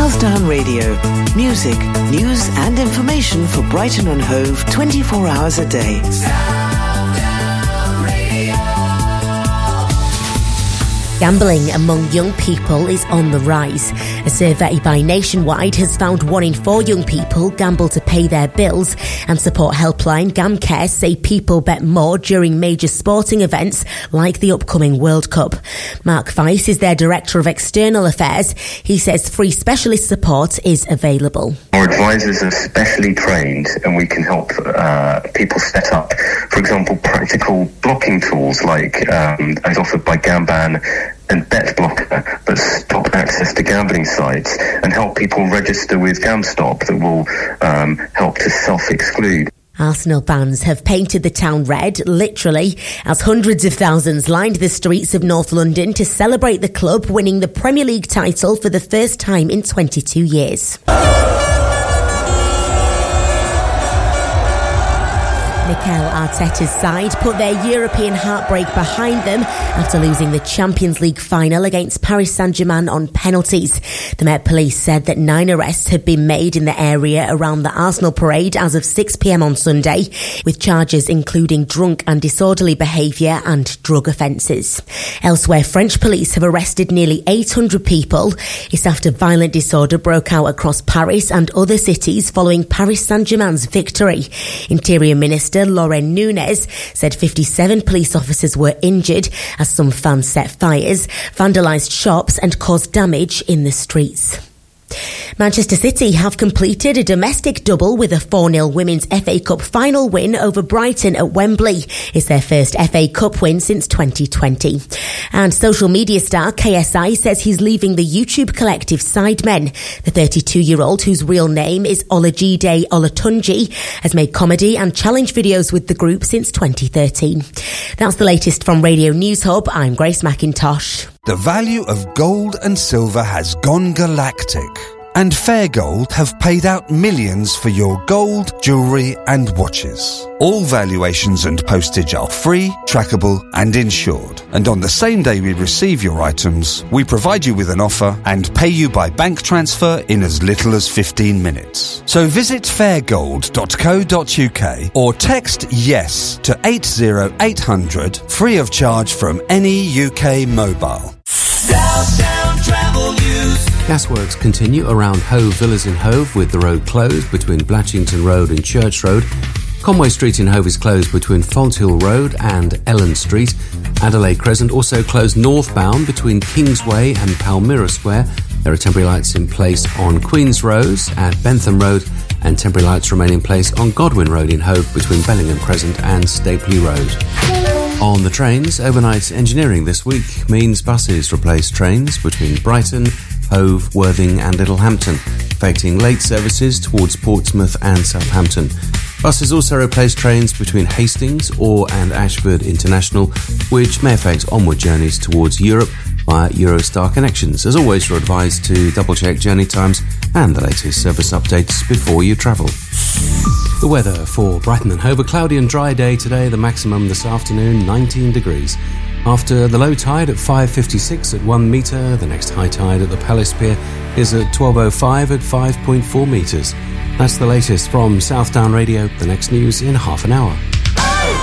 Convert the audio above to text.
Southdown Radio. Music, news and information for Brighton and Hove 24 hours a day. Gambling among young people is on the rise. A survey by Nationwide has found 1 in 4 young people gamble to pay their bills, and support helpline GamCare say people bet more during major sporting events like the upcoming World Cup. Mark Weiss is their Director of External Affairs. He says free specialist support is available. Our advisors are specially trained and we can help people set up, for example, practical blocking tools like as offered by Gamban and BetBlocker that stop access to gambling sites and help people register with GamStop that will help to self-exclude. Arsenal fans have painted the town red, literally, as hundreds of thousands lined the streets of North London to celebrate the club winning the Premier League title for the first time in 22 years. Mikel Arteta's side put their European heartbreak behind them after losing the Champions League final against Paris Saint-Germain on penalties. The Met Police said that 9 arrests had been made in the area around the Arsenal parade as of 6 p.m. on Sunday, with charges including drunk and disorderly behaviour and drug offences. Elsewhere, French police have arrested nearly 800 people. It's after violent disorder broke out across Paris and other cities following Paris Saint-Germain's victory. Interior Minister Lauren Nunes said 57 police officers were injured as some fans set fires, vandalised shops and caused damage in the streets. Manchester City have completed a domestic double with a 4-0 Women's FA Cup final win over Brighton at Wembley. It's their first FA Cup win since 2020. And social media star KSI says he's leaving the YouTube collective Sidemen. The 32-year-old, whose real name is Olajide Olatunji, has made comedy and challenge videos with the group since 2013. That's the latest from Radio News Hub. I'm Grace McIntosh. The value of gold and silver has gone galactic, and Fair Gold have paid out millions for your gold, jewellery and watches. All valuations and postage are free, trackable and insured. And on the same day we receive your items, we provide you with an offer and pay you by bank transfer in as little as 15 minutes. So visit fairgold.co.uk or text YES to 80800 free of charge from any UK mobile. Southdown Travel News. Gasworks continue around Hove Villas in Hove with the road closed between Blatchington Road and Church Road. Conway Street in Hove is closed between Fonthill Road and Ellen Street. Adelaide Crescent also closed northbound between Kingsway and Palmyra Square. There are temporary lights in place on Queen's Road at Bentham Road, and temporary lights remain in place on Godwin Road in Hove between Bellingham Crescent and Stapley Road. On the trains, overnight engineering this week means buses replace trains between Brighton, Hove, Worthing and Littlehampton, affecting late services towards Portsmouth and Southampton. Buses also replace trains between Hastings, Orr and Ashford International, which may affect onward journeys towards Europe via Eurostar connections. As always, you're advised to double-check journey times and the latest service updates before you travel. The weather for Brighton and Hove: a cloudy and dry day today, the maximum this afternoon 19 degrees. After the low tide at 5:56 at 1 metre, the next high tide at the Palace Pier is at 12:05 at 5.4 metres. That's the latest from Southdown Radio. The next news in half an hour.